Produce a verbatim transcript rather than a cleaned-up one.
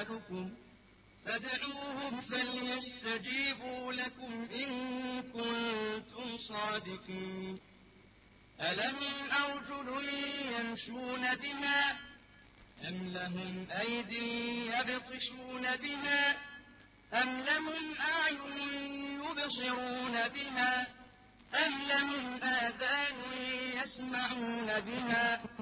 أعمالكم فادعوهم فليستجيبوا لكم إن كنتم صادقين. ألم أرجل يمشون بها أم لهم أيد يبطشون بها أم لهم أعين يبصرون بها أم لهم آذان يسمعون بها